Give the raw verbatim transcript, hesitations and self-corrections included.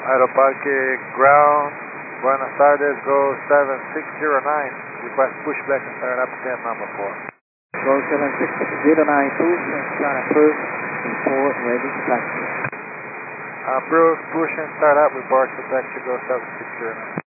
Aeroparque ground, Buenos Aires, go seven six zero nine. Request pushback and start up ten number four. Go seven six zero nine, push and start approved, report ready to taxi. Approved, push and start up, report to taxi, go seven six zero nine.